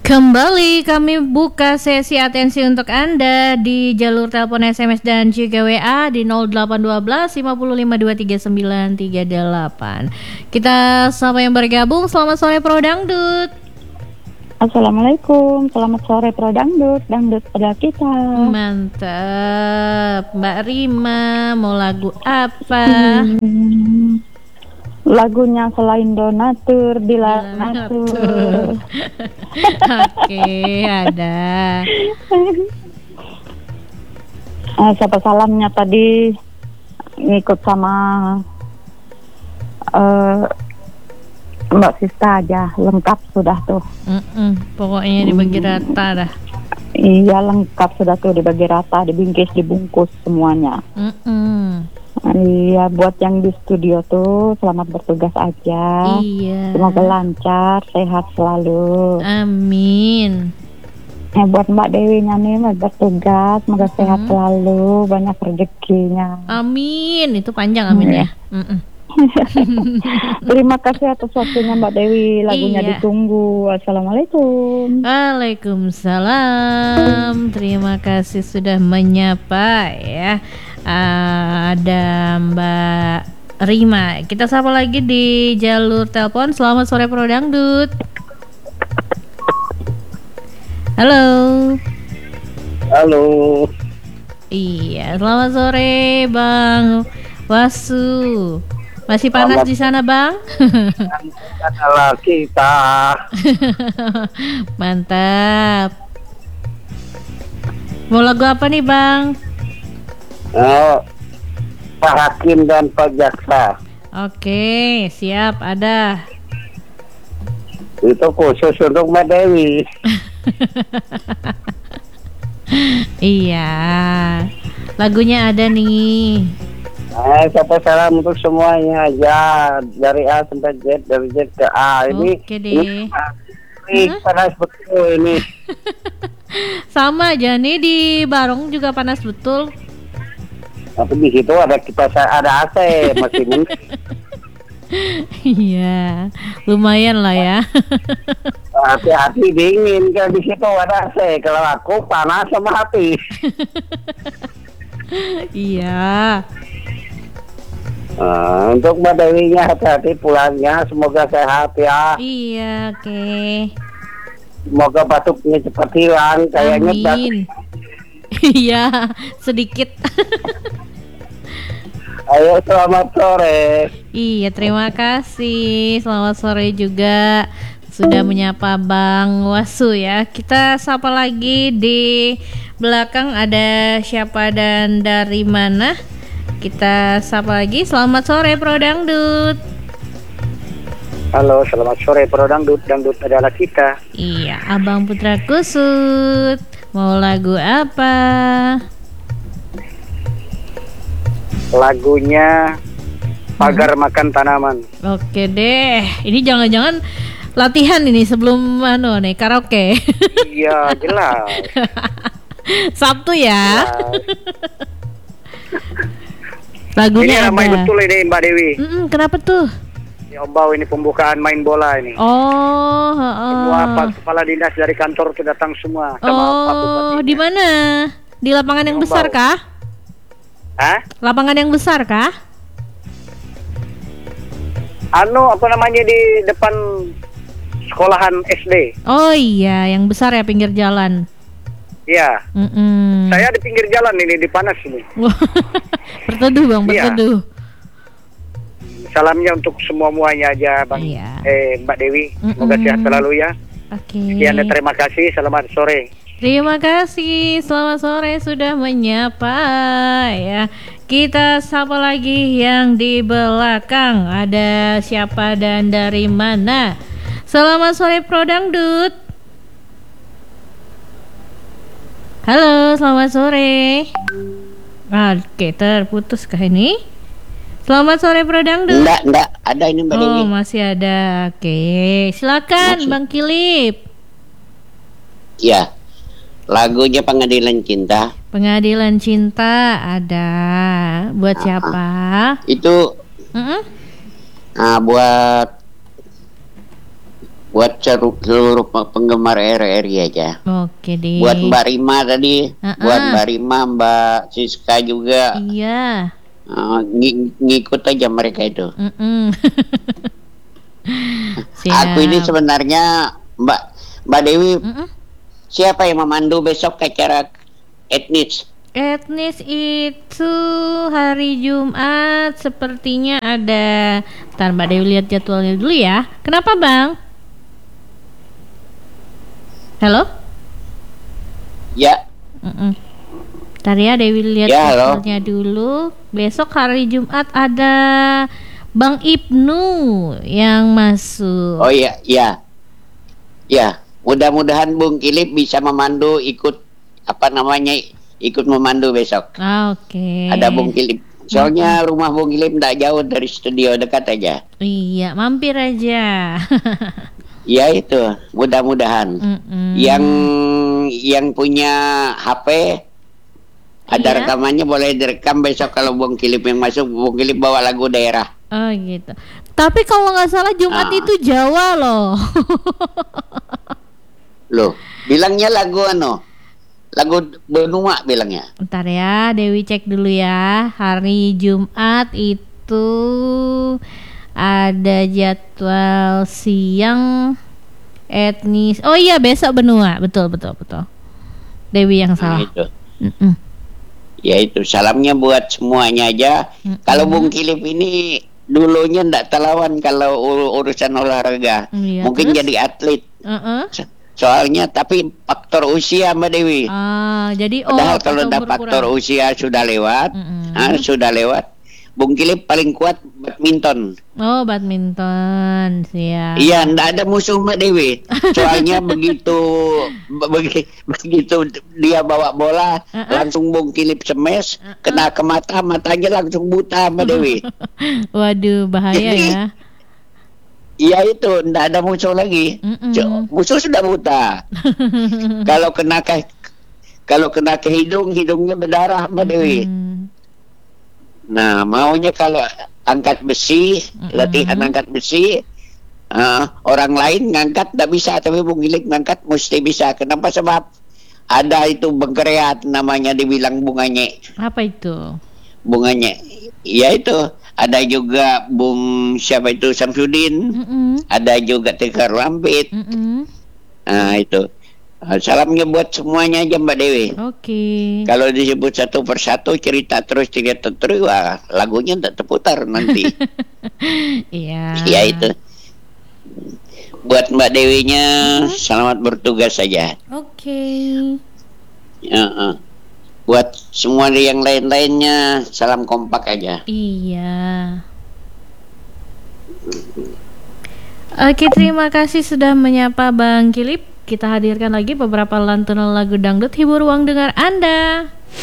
Kembali kami buka sesi atensi untuk Anda di jalur telepon SMS dan juga WA di 0812 55 23 938. Kita sama yang bergabung, selamat sore Pro Dangdut. Assalamualaikum, selamat sore Pro Dangdut, Dangdut pada kita. Mantap, Mbak Rima, mau lagu apa? Lagunya selain donatur, dilanatur. Oke, ada. Siapa salamnya tadi ngikut sama Mbak Sista aja, lengkap sudah tuh. Pokoknya dibagi rata dah. Iya, lengkap sudah tuh, dibagi rata, dibingkis, dibungkus semuanya. Iya, buat yang di studio tuh selamat bertugas aja. Iya. Semoga lancar, sehat selalu. Amin. Buat Mbak Dewinya nih, bertugas, semoga sehat selalu, banyak rezekinya. Amin, itu panjang amin ya. Terima kasih atas waktunya Mbak Dewi, lagunya ditunggu. Assalamualaikum. Waalaikumsalam. Terima kasih sudah menyapa ya. Ada Mbak Rima. Kita sapa lagi di jalur telepon. Selamat sore Pro Dangdut. Halo. Halo. Iya, selamat sore Bang Wasu. Masih panas di sana, Bang? Adalah kita. Mantap. Mau lagu apa nih, Bang? Pak Hakim dan Pak Jaksa. Oke, siap, ada. Itu khusus untuk Mbak Dewi. Iya. Lagunya ada nih. Sampai salam untuk semuanya aja, dari A sampai Z, dari Z ke A. Oke deh. Ini panas betul ini. Sama aja nih, di Barong juga panas betul. Tapi di situ ada kipas, ada AC masih mending. Iya, lumayan lah ya. Hati-hati dingin, kalau di situ ada AC. Kalau aku panas sama hati. Iya. Untuk Mbak Dewinya hati-hati pulangnya, semoga sehat ya. Iya, oke. Semoga batuknya cepat hilang, kayaknya batuk. Iya, sedikit. Ayo, selamat sore. Iya, terima kasih. Selamat sore juga. Sudah menyapa Bang Wasu ya. Kita sapa lagi di belakang, ada siapa dan dari mana? Kita sapa lagi. Selamat sore Pro Dangdut. Halo, selamat sore Pro Dangdut. Dangdut adalah kita. Iya, Abang Putra Kusut. Mau lagu apa? Lagunya Pagar Makan Tanaman. Oke deh. Ini jangan-jangan latihan ini sebelum karaoke. Iya, jelas. Sabtu ya. Lagunya Lagunya ini ramai ada. betul ini Mbak Dewi. Kenapa tuh? Di Ombau ini pembukaan main bola ini. Oh, Semua kepala dinas dari kantor sudah datang semua. Sama di mana? Di lapangan yang besar kah? Hah? Lapangan yang besar kah? Apa namanya, di depan sekolahan SD. Oh iya, yang besar ya, pinggir jalan. Iya. Saya di pinggir jalan ini, di panas ini. Berteduh Bang, berteduh. Salamnya untuk semuanya aja Bang. Iya. Mbak Dewi, semoga sehat selalu ya. Oke. Sekian, terima kasih. Selamat sore. Terima kasih, selamat sore sudah menyapa ya. Kita sapa lagi yang di belakang, ada siapa dan dari mana? Selamat sore Pro Dangdut. Halo, selamat sore. Oke, terputus kah ini? Selamat sore Pro Dangdut. Enggak, ada ini Mbak Dewi. Oh, masih ada. Oke, silakan Bang Kilip. Ya. Lagunya Pengadilan Cinta. Pengadilan Cinta ada. Buat siapa? Itu buat Buat seluruh penggemar RRI aja. Oke deh. Buat Mbak Rima tadi, buat Mbak Rima, Mbak Siska juga. Iya. Ngikut aja mereka itu. Siap. Aku ini sebenarnya Mbak Dewi, siapa yang memandu besok acara etnis? Etnis itu hari Jumat sepertinya ada. Ntar Mbak Dewi lihat jadwalnya dulu ya. Kenapa Bang? Halo? Ya. Ntar ya Dewi lihat Ya, jadwalnya dulu. Besok hari Jumat ada Bang Ibnu yang masuk. Oh iya, iya. Ya, mudah-mudahan Bung Kilip bisa memandu ikut ikut memandu besok. Oke. Ada Bung Kilip. Soalnya rumah Bung Kilip tidak jauh dari studio, dekat aja. Iya, mampir aja. Ya itu, mudah-mudahan. Yang punya HP ada rekamannya, boleh direkam besok kalau Bung Kilip yang masuk. Bung Kilip bawa lagu daerah. Oh gitu. Tapi kalau nggak salah Jumat itu Jawa loh. Loh, bilangnya lagu lagu benua bilangnya. Bentar ya, Dewi cek dulu ya. Hari Jumat itu ada jadwal siang etnis. Oh iya, besok benua. Betul. Dewi yang salah. Itu. Ya itu, salamnya buat semuanya aja. Kalau Bung Kilip ini dulunya ndak terlawan kalau urusan olahraga. Iya, mungkin terus? jadi atlet. Soalnya tapi faktor usia Mbak Dewi. Jadi padahal kalau udah faktor usia sudah lewat, sudah lewat. Bung Kilip paling kuat badminton. Oh, badminton, siap. Iya, ndak ada musuh Mbak Dewi. Soalnya begitu dia bawa bola, langsung Bung Kilip smash, kena ke mata, matanya langsung buta Mbak Dewi. Waduh, bahaya ya. Iya itu, ndak ada musuh lagi. Musuh sudah buta. Kalau kena ke hidung, hidungnya berdarah Mbak Dewi. Nah, maunya kalau angkat besi, latihan angkat besi, orang lain ngangkat tidak bisa, tapi Bung Kilip ngangkat mesti bisa. Kenapa? Sebab ada itu bengkreat namanya, dibilang bunganya. Apa itu? Bunganya, ya itu. Ada juga Bung siapa itu Samsudin, ada juga Tegar Lampit. Nah itu. Salamnya buat semuanya aja Mbak Dewi. Oke. Kalau disebut satu persatu cerita terus, wah lagunya tak terputar nanti. Iya. Ya itu. Buat Mbak Dewinya selamat bertugas saja. Oke. Buat semua yang lain-lainnya salam kompak aja. Iya. Oke, terima kasih sudah menyapa Bang Kilip. Kita hadirkan lagi beberapa lantunan lagu dangdut hibur ruang dengar Anda.